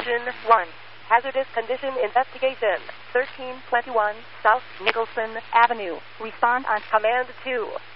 Division 1. Hazardous Condition Investigation. 1321 South Nicholson Avenue. Respond on Command 2.